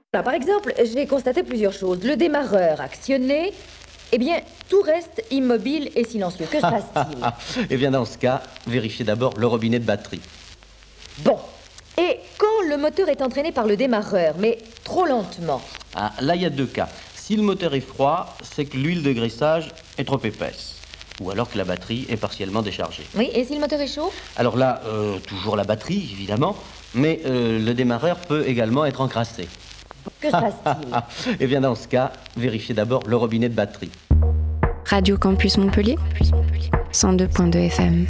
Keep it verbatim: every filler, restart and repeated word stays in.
Là, par exemple, j'ai constaté plusieurs choses. Le démarreur actionné, eh bien, tout reste immobile et silencieux. Que se passe-t-il? Eh bien, dans ce cas, vérifiez d'abord le robinet de batterie. Bon. Et quand le moteur est entraîné par le démarreur, mais trop lentement? Ah, là, il y a deux cas. Si le moteur est froid, c'est que l'huile de graissage est trop épaisse. Ou alors que la batterie est partiellement déchargée. Oui, et si le moteur est chaud? Alors là, euh, toujours la batterie, évidemment, mais euh, le démarreur peut également être encrassé. Que se passe-t-il? Eh bien, dans ce cas, vérifiez d'abord le robinet de batterie. Radio Campus Montpellier, cent deux point deux F M.